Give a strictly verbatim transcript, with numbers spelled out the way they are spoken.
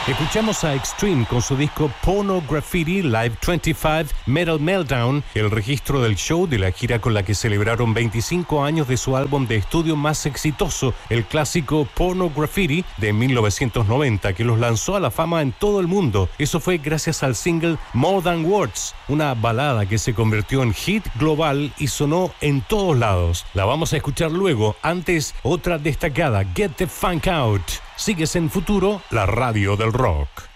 Escuchamos a Extreme con su disco Porno Graffiti Live veinticinco Metal Meltdown, el registro del show de la gira con la que celebraron veinticinco años de su álbum de estudio más exitoso, el clásico Porno Graffiti de mil novecientos noventa, que los lanzó a la fama en todo el mundo. Eso fue gracias al single More Than Words, una balada que se convirtió en hit global y sonó en todos lados. La vamos a escuchar luego. Antes, otra destacada, Get the Funk Out. Sigues en Futuro, la radio del rock.